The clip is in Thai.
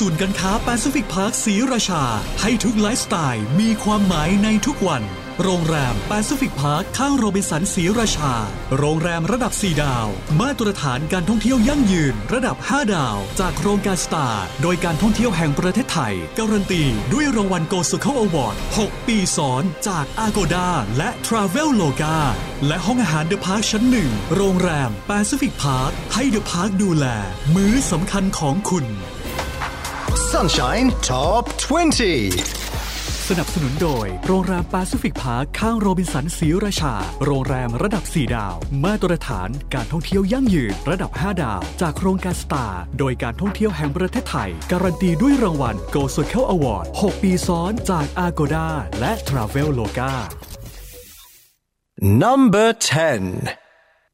ศูนย์การค้าแปซิฟิกพาร์คศรีราชาให้ทุกไลฟ์สไตล์มีความหมายในทุกวันโรงแรมแปซิฟิกพาร์คข้างโรบินสันศรีราชาโรงแรมระดับ4ดาวมาตรฐานการท่องเที่ยวยั่งยืนระดับ5ดาวจากโครงการสตาร์โดยการท่องเที่ยวแห่งประเทศไทยการันตีด้วยรางวัล Go Circle Award 6 ปีซ้อนจาก Agoda และ Traveloka และห้องอาหาร The Park ชั้น1โรงแรมแปซิฟิกพาร์คให้ The Park ดูแลมื้อสำคัญของคุณ Sunshine Top 20 สนับสนุนโดยโรงแรมแปซิฟิกพาร์คข้างโรบินสันศรีราชาโรงแรมระดับ4ดาวมาตรฐานการท่องเที่ยวยั่งยืนระดับ5ดาวจากโครงการสตาร์โดยการท่องเที่ยวแห่งประเทศไทยการันตีด้วยรางวัล Go Circle Award 6 ปีซ้อนจาก Agoda และ Traveloka Number 10